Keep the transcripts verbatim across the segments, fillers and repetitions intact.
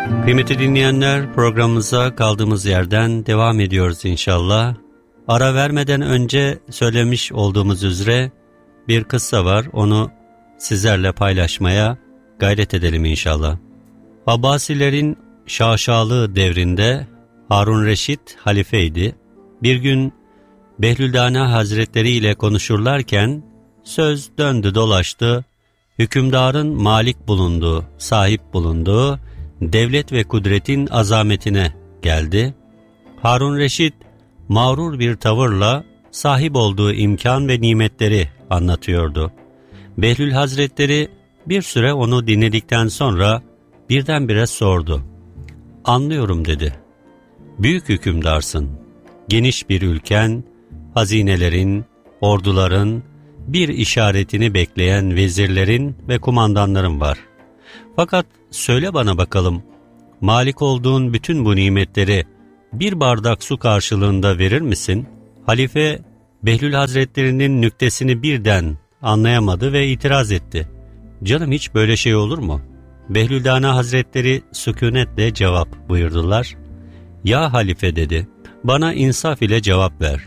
Kıymetli dinleyenler, programımıza kaldığımız yerden devam ediyoruz inşallah. Ara vermeden önce söylemiş olduğumuz üzere bir kıssa var, onu sizlerle paylaşmaya gayret edelim inşallah. Abbasilerin şaşalı devrinde Harun Reşit halifeydi. Bir gün Behlüldana Hazretleri ile konuşurlarken söz döndü dolaştı, hükümdarın malik bulunduğu, sahip bulunduğu devlet ve kudretin azametine geldi. Harun Reşit mağrur bir tavırla sahip olduğu imkan ve nimetleri anlatıyordu. Behlül Hazretleri bir süre onu dinledikten sonra birdenbire sordu. "Anlıyorum," dedi. "Büyük hükümdarsın. Geniş bir ülken, hazinelerin, orduların, bir işaretini bekleyen vezirlerin ve kumandanların var. Fakat söyle bana bakalım, malik olduğun bütün bu nimetleri bir bardak su karşılığında verir misin?" Halife, Behlül Hazretleri'nin nüktesini birden anlayamadı ve itiraz etti. "Canım, hiç böyle şey olur mu?" Behlüldana Hazretleri sükunetle cevap buyurdular. "Ya halife," dedi, "bana insaf ile cevap ver.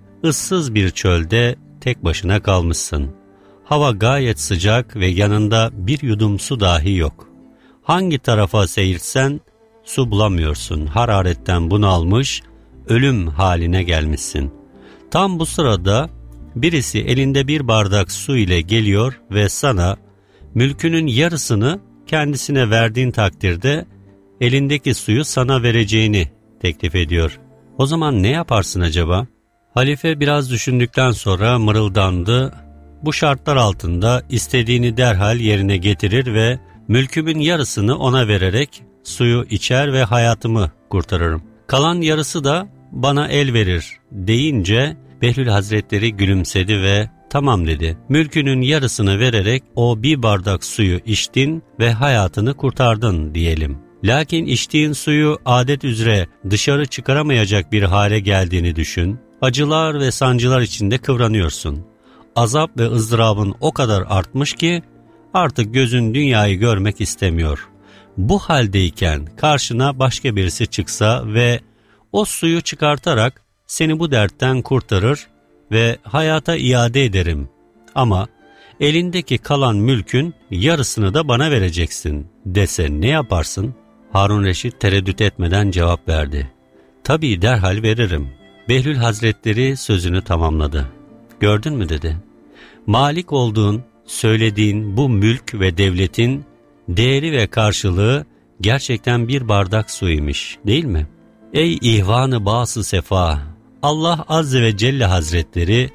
Issız bir çölde tek başına kalmışsın. Hava gayet sıcak ve yanında bir yudum su dahi yok. Hangi tarafa seyirsen su bulamıyorsun. Hararetten bunalmış, ölüm haline gelmişsin. Tam bu sırada birisi elinde bir bardak su ile geliyor ve sana mülkünün yarısını kendisine verdiğin takdirde elindeki suyu sana vereceğini teklif ediyor. O zaman ne yaparsın acaba?" Halife biraz düşündükten sonra mırıldandı. "Bu şartlar altında istediğini derhal yerine getirir ve mülkümün yarısını ona vererek suyu içer ve hayatımı kurtarırım. Kalan yarısı da bana el verir," deyince Behlül Hazretleri gülümsedi ve "Tamam," dedi. "Mülkünün yarısını vererek o bir bardak suyu içtin ve hayatını kurtardın diyelim. Lakin içtiğin suyu adet üzere dışarı çıkaramayacak bir hale geldiğini düşün. Acılar ve sancılar içinde kıvranıyorsun. Azap ve ızdırabın o kadar artmış ki artık gözün dünyayı görmek istemiyor. Bu haldeyken karşına başka birisi çıksa ve o suyu çıkartarak seni bu dertten kurtarır ve hayata iade ederim. Ama elindeki kalan mülkün yarısını da bana vereceksin," dese ne yaparsın? Harun Reşit tereddüt etmeden cevap verdi. "Tabii, derhal veririm." Behlül Hazretleri sözünü tamamladı. "Gördün mü?" dedi. "Malik olduğun, söylediğin bu mülk ve devletin değeri ve karşılığı gerçekten bir bardak suymuş, değil mi? Ey ihvan-ı bas-ı sefa! Allah Azze ve Celle Hazretleri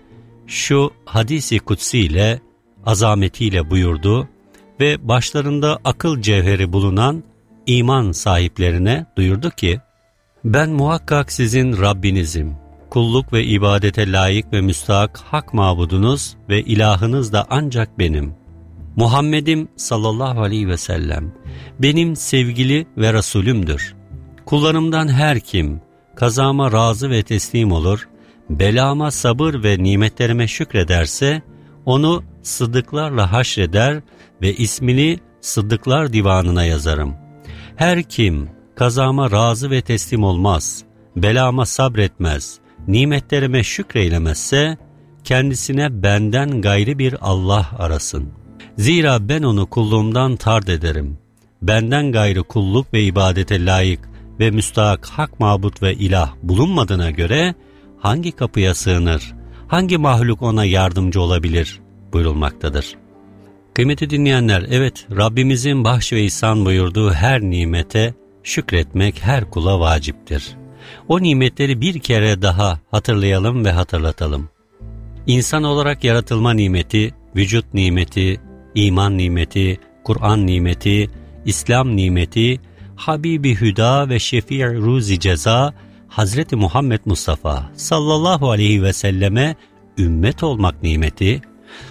şu hadisi kutsi ile, azametiyle buyurdu ve başlarında akıl cevheri bulunan iman sahiplerine duyurdu ki, ben muhakkak sizin Rabbinizim. Kulluk ve ibadete layık ve müstahak hak mabudunuz ve ilahınız da ancak benim. Muhammed'im sallallahu aleyhi ve sellem benim sevgili ve Resulümdür. Kullarımdan her kim kazama razı ve teslim olur, belama sabır ve nimetlerime şükrederse, onu sıddıklarla haşreder ve ismini sıddıklar divanına yazarım. Her kim kazama razı ve teslim olmaz, belama sabretmez, nimetlerime şükreylemezse, kendisine benden gayri bir Allah arasın. Zira ben onu kulluğumdan tard ederim. Benden gayrı kulluk ve ibadete layık ve müstahak hak mabut ve ilah bulunmadığına göre, hangi kapıya sığınır, hangi mahluk ona yardımcı olabilir buyurulmaktadır. Kıymetli dinleyenler, evet, Rabbimizin bahş ve ihsan buyurduğu her nimete şükretmek her kula vaciptir. O nimetleri bir kere daha hatırlayalım ve hatırlatalım. İnsan olarak yaratılma nimeti, vücut nimeti, iman nimeti, Kur'an nimeti, İslam nimeti, Habibi Hüda ve Şefii Ruzi Ceza, Hazreti Muhammed Mustafa sallallahu aleyhi ve selleme ümmet olmak nimeti,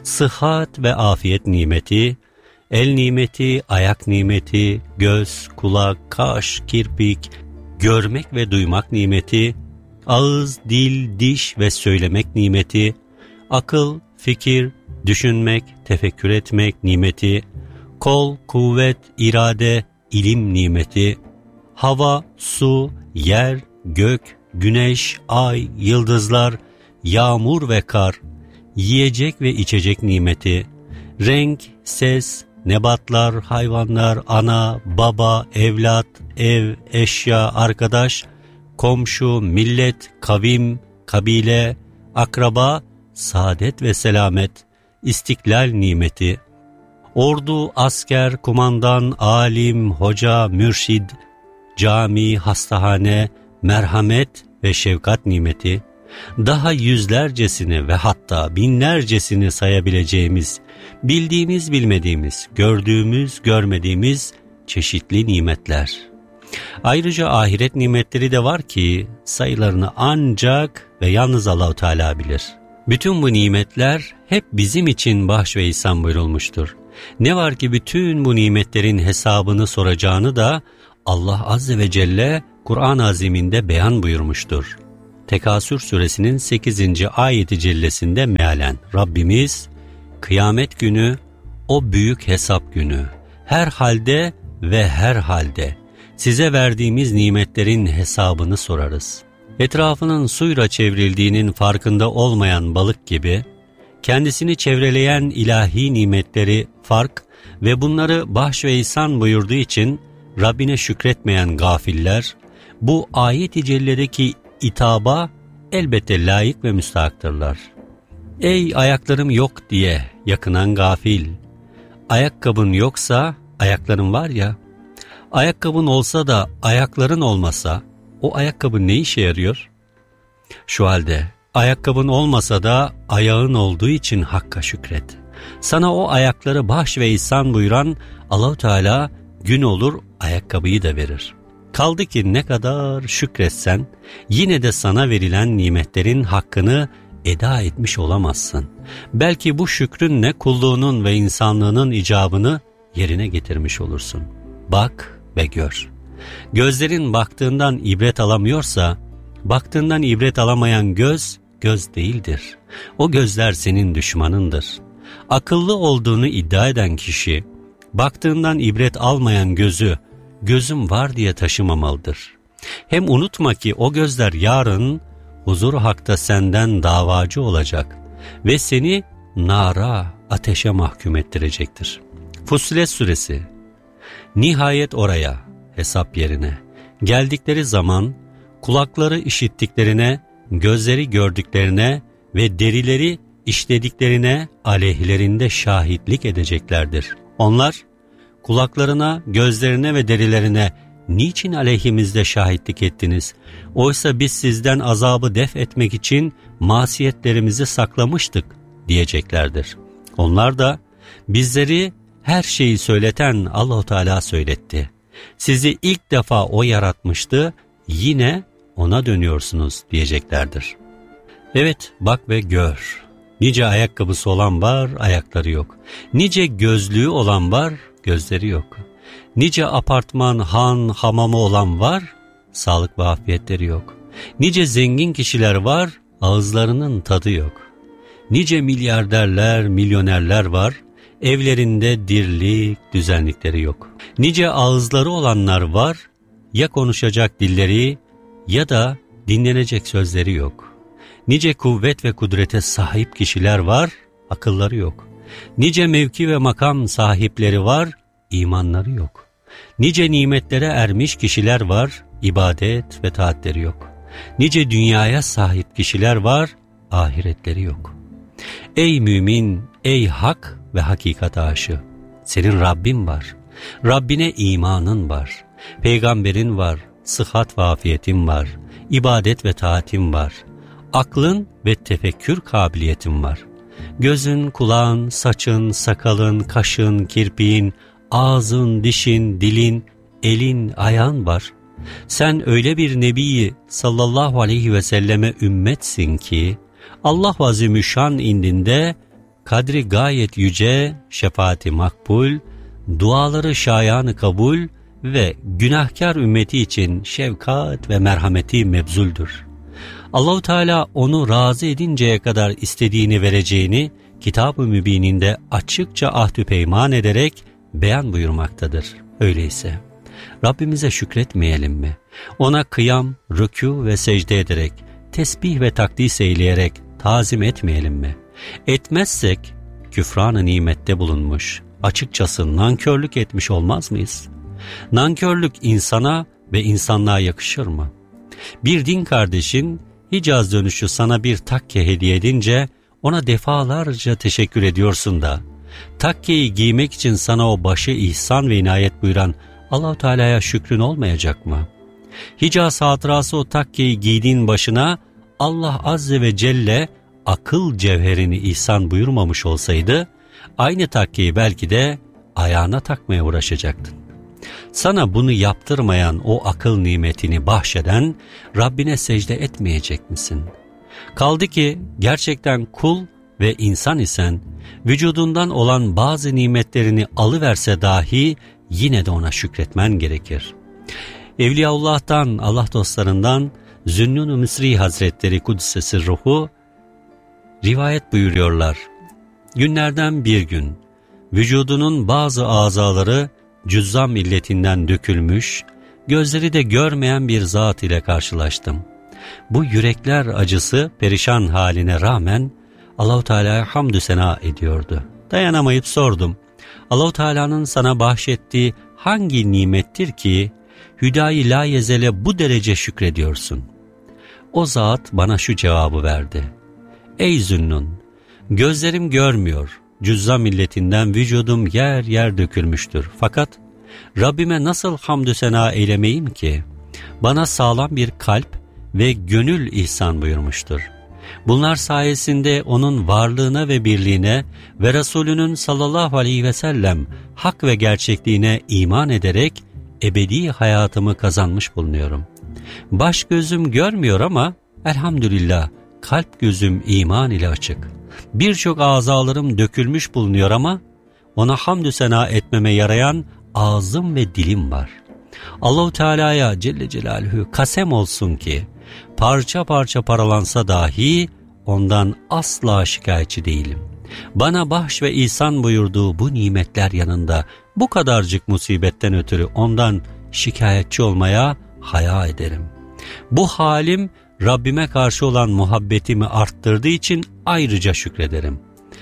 sıhhat ve afiyet nimeti, el nimeti, ayak nimeti, göz, kulak, kaş, kirpik, görmek ve duymak nimeti, ağız, dil, diş ve söylemek nimeti, akıl, fikir, düşünmek, tefekkür etmek nimeti, kol, kuvvet, irade, ilim nimeti, hava, su, yer, gök, güneş, ay, yıldızlar, yağmur ve kar, yiyecek ve içecek nimeti, renk, ses, nebatlar, hayvanlar, ana, baba, evlat, ev, eşya, arkadaş, komşu, millet, kavim, kabile, akraba, saadet ve selamet, istiklal nimeti, ordu, asker, kumandan, alim, hoca, mürşid, cami, hastahane, merhamet ve şefkat nimeti, daha yüzlercesini ve hatta binlercesini sayabileceğimiz, bildiğimiz bilmediğimiz, gördüğümüz görmediğimiz çeşitli nimetler. Ayrıca ahiret nimetleri de var ki sayılarını ancak ve yalnız Allah-u Teala bilir. Bütün bu nimetler hep bizim için bahş ve ihsan buyurulmuştur. Ne var ki bütün bu nimetlerin hesabını soracağını da Allah Azze ve Celle Kur'an-ı Azim'inde beyan buyurmuştur. Tekasür suresinin sekizinci ayeti cellesinde mealen Rabbimiz kıyamet günü, o büyük hesap günü, her halde ve her halde size verdiğimiz nimetlerin hesabını sorarız. Etrafının suyla çevrildiğinin farkında olmayan balık gibi, kendisini çevreleyen ilahi nimetleri fark ve bunları bahş ve ihsan buyurduğu için Rabbine şükretmeyen gafiller, bu ayet-i celledeki itaba elbette layık ve müstahaktırlar. Ey ayaklarım yok diye yakınan gafil, ayakkabın yoksa ayakların var ya, ayakkabın olsa da ayakların olmasa o ayakkabı ne işe yarıyor? Şu halde ayakkabın olmasa da ayağın olduğu için Hakk'a şükret. Sana o ayakları bahş ve ihsan buyuran Allah-u Teala gün olur ayakkabıyı da verir. Kaldı ki ne kadar şükretsen yine de sana verilen nimetlerin hakkını eda etmiş olamazsın. Belki bu şükrünle kulluğunun ve insanlığının icabını yerine getirmiş olursun. Bak ve gör. Gözlerin baktığından ibret alamıyorsa, baktığından ibret alamayan göz, göz değildir. O gözler senin düşmanındır. Akıllı olduğunu iddia eden kişi, baktığından ibret almayan gözü, gözüm var diye taşımamalıdır. Hem unutma ki o gözler yarın huzur-u hakta senden davacı olacak ve seni nara, ateşe mahkum ettirecektir. Fussilet suresi. Nihayet oraya, hesap yerine geldikleri zaman kulakları işittiklerine, gözleri gördüklerine ve derileri işlediklerine aleyhlerinde şahitlik edeceklerdir. Onlar kulaklarına, gözlerine ve derilerine niçin aleyhimizde şahitlik ettiniz? Oysa biz sizden azabı def etmek için masiyetlerimizi saklamıştık diyeceklerdir. Onlar da bizleri her şeyi söyleten Allah-u Teala söyletti. Sizi ilk defa O yaratmıştı, yine O'na dönüyorsunuz diyeceklerdir. Evet, bak ve gör. Nice ayakkabısı olan var, ayakları yok. Nice gözlüğü olan var, gözleri yok. Nice apartman, han, hamamı olan var, sağlık ve afiyetleri yok. Nice zengin kişiler var, ağızlarının tadı yok. Nice milyarderler, milyonerler var, evlerinde dirlik, düzenlikleri yok. Nice ağızları olanlar var, ya konuşacak dilleri ya da dinlenecek sözleri yok. Nice kuvvet ve kudrete sahip kişiler var, akılları yok. Nice mevki ve makam sahipleri var, imanları yok. Nice nimetlere ermiş kişiler var, ibadet ve taatleri yok. Nice dünyaya sahip kişiler var, ahiretleri yok. Ey mümin, ey hak ve hakikat aşığı, senin Rabbin var. Rabbine imanın var. Peygamberin var, sıhhat ve afiyetin var. İbadet ve taatin var. Aklın ve tefekkür kabiliyetin var. Gözün, kulağın, saçın, sakalın, kaşın, kirpiğin, ağzın, dişin, dilin, elin, ayağın var. Sen öyle bir nebiyi sallallahu aleyhi ve selleme ümmetsin ki Allah Azimüşşan indinde kadri gayet yüce, şefaati makbul, duaları şayanı kabul ve günahkar ümmeti için şefkat ve merhameti mebzuldür. Allah-u Teala onu razı edinceye kadar istediğini vereceğini Kitab-ı Mübininde açıkça ahdü peyman ederek beyan buyurmaktadır. Öyleyse Rabbimize şükretmeyelim mi? Ona kıyam, rükû ve secde ederek, tesbih ve takdis eyleyerek tazim etmeyelim mi? Etmezsek küfran-ı nimette bulunmuş, açıkçası nankörlük etmiş olmaz mıyız? Nankörlük insana ve insanlığa yakışır mı? Bir din kardeşin Hicaz dönüşü sana bir takke hediye edince ona defalarca teşekkür ediyorsun da, takkeyi giymek için sana o başı ihsan ve inayet buyuran Allah-u Teala'ya şükrün olmayacak mı? Hicaz hatırası o takkeyi giydiğin başına Allah Azze ve Celle akıl cevherini ihsan buyurmamış olsaydı, aynı takkeyi belki de ayağına takmaya uğraşacaktın. Sana bunu yaptırmayan o akıl nimetini bahşeden Rabbine secde etmeyecek misin? Kaldı ki gerçekten kul ve insan isen, vücudundan olan bazı nimetlerini alıverse dahi yine de ona şükretmen gerekir. Evliyaullah'tan, Allah dostlarından Zünnun-u Misri Hazretleri Kuddisesi Ruhu rivayet buyuruyorlar. Günlerden bir gün vücudunun bazı azaları cüzzam illetinden dökülmüş, gözleri de görmeyen bir zat ile karşılaştım. Bu yürekler acısı perişan haline rağmen Allah-u Teala'ya hamdü sena ediyordu. Dayanamayıp sordum. Allah-u Teala'nın sana bahşettiği hangi nimettir ki hüdayi la yezele bu derece şükrediyorsun? O zat bana şu cevabı verdi. Ey Zünnun, gözlerim görmüyor, cüzzam illetinden vücudum yer yer dökülmüştür. Fakat Rabbime nasıl hamdü sena eylemeyim ki? Bana sağlam bir kalp ve gönül ihsan buyurmuştur. Bunlar sayesinde onun varlığına ve birliğine ve Resulünün sallallahu aleyhi ve sellem hak ve gerçekliğine iman ederek ebedi hayatımı kazanmış bulunuyorum. Baş gözüm görmüyor ama elhamdülillah kalp gözüm iman ile açık. Birçok azalarım dökülmüş bulunuyor ama ona hamdü sena etmeme yarayan ağzım ve dilim var. Allah-u Teala'ya Celle Celaluhu kasem olsun ki parça parça paralansa dahi ondan asla şikayetçi değilim. Bana bahş ve ihsan buyurduğu bu nimetler yanında bu kadarcık musibetten ötürü ondan şikayetçi olmaya haya ederim. Bu halim Rabbime karşı olan muhabbetimi arttırdığı için ayrıca şükrederim.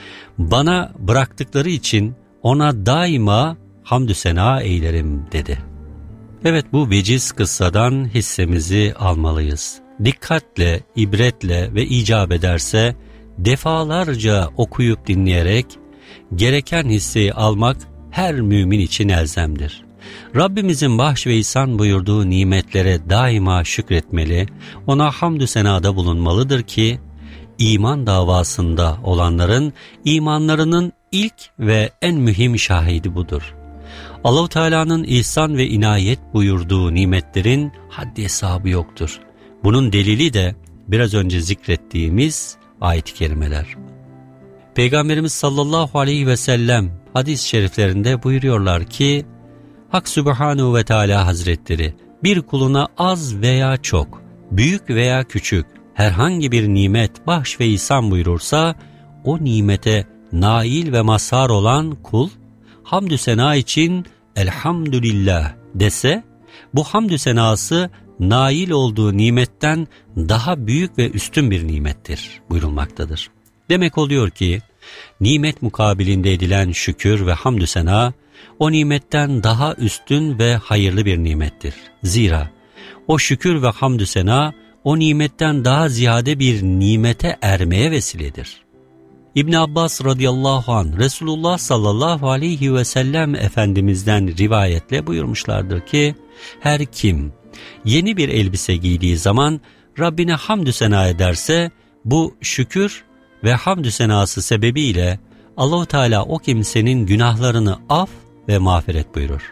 Bana bıraktıkları için ona daima hamdü sena eylerim dedi. Evet, bu veciz kıssadan hissemizi almalıyız. Dikkatle, ibretle ve icap ederse defalarca okuyup dinleyerek gereken hisseyi almak her mümin için elzemdir. Rabbimizin bahş ve ihsan buyurduğu nimetlere daima şükretmeli, ona hamdü senada bulunmalıdır ki iman davasında olanların imanlarının ilk ve en mühim şahidi budur. Allah-u Teala'nın ihsan ve inayet buyurduğu nimetlerin haddi hesabı yoktur. Bunun delili de biraz önce zikrettiğimiz ayet-i kerimeler. Peygamberimiz sallallahu aleyhi ve sellem hadis-i şeriflerinde buyuruyorlar ki, Hak Sübhanehu ve Teala Hazretleri bir kuluna az veya çok, büyük veya küçük herhangi bir nimet, bahş ve ihsan buyurursa, o nimete nail ve mazhar olan kul, hamdü sena için elhamdülillah dese, bu hamdü senası nail olduğu nimetten daha büyük ve üstün bir nimettir buyurulmaktadır. Demek oluyor ki, nimet mukabilinde edilen şükür ve hamdü sena, o nimetten daha üstün ve hayırlı bir nimettir. Zira o şükür ve hamdü sena, o nimetten daha ziyade bir nimete ermeye vesiledir. İbn Abbas radıyallahu anh, Resulullah sallallahu aleyhi ve sellem Efendimiz'den rivayetle buyurmuşlardır ki, her kim yeni bir elbise giydiği zaman Rabbine hamdü sena ederse, bu şükür ve hamdü senası sebebiyle Allah-u Teala o kimsenin günahlarını af ve mağfiret buyurur.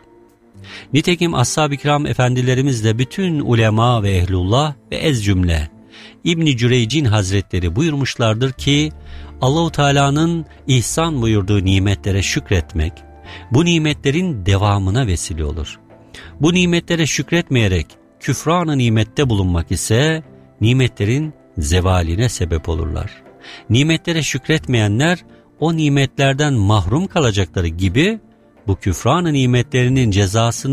Nitekim ashab-ı kiram efendilerimiz de bütün ulema ve ehlullah ve ez cümle İbn-i Cüreycin Hazretleri buyurmuşlardır ki, Allah-u Teala'nın ihsan buyurduğu nimetlere şükretmek, bu nimetlerin devamına vesile olur. Bu nimetlere şükretmeyerek küfran-ı nimette bulunmak ise nimetlerin zevaline sebep olurlar. Nimetlere şükretmeyenler o nimetlerden mahrum kalacakları gibi bu küfran-ı nimetlerinin cezasını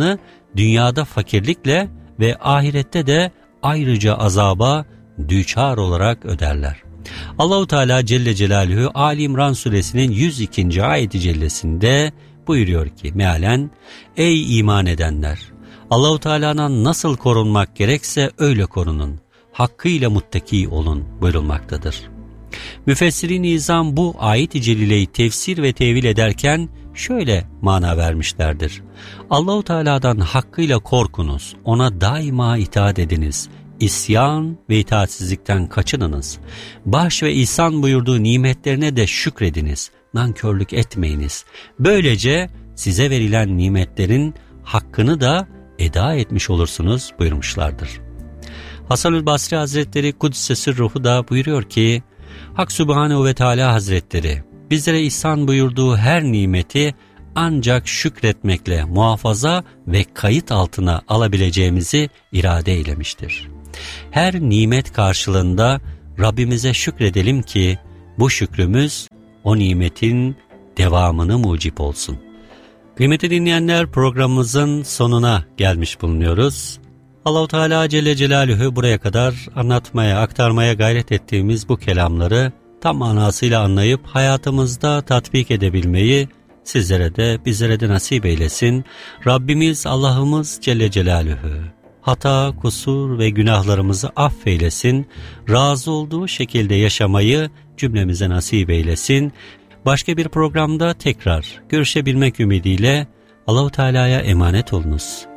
dünyada fakirlikle ve ahirette de ayrıca azaba düçar olarak öderler. Allah-u Teala Celle Celaluhu Ali İmran suresinin yüz ikinci ayeti cellesinde buyuruyor ki mealen, ey iman edenler! Allah-u Teala'dan nasıl korunmak gerekse öyle korunun, hakkıyla muttaki olun buyurulmaktadır. Müfessir-i Nizam bu ayet-i celileyi tefsir ve tevil ederken şöyle mana vermişlerdir. Allah-u Teala'dan hakkıyla korkunuz, ona daima itaat ediniz, isyan ve itaatsizlikten kaçınınız, bahş ve ihsan buyurduğu nimetlerine de şükrediniz, nankörlük etmeyiniz. Böylece size verilen nimetlerin hakkını da eda etmiş olursunuz buyurmuşlardır. Hasan-ül Basri Hazretleri Kuddise Sırruhu da buyuruyor ki, Hak Sübhanehu ve Teala Hazretleri bizlere ihsan buyurduğu her nimeti ancak şükretmekle muhafaza ve kayıt altına alabileceğimizi irade eylemiştir. Her nimet karşılığında Rabbimize şükredelim ki bu şükrümüz o nimetin devamını mucip olsun. Kıymetli dinleyenler, programımızın sonuna gelmiş bulunuyoruz. Allah-u Teala Celle Celaluhu buraya kadar anlatmaya, aktarmaya gayret ettiğimiz bu kelamları tam manasıyla anlayıp hayatımızda tatbik edebilmeyi sizlere de bizlere de nasip eylesin. Rabbimiz Allah'ımız Celle Celaluhu hata, kusur ve günahlarımızı affeylesin. Razı olduğu şekilde yaşamayı cümlemize nasip eylesin. Başka bir programda tekrar görüşebilmek ümidiyle Allah-u Teala'ya emanet olunuz.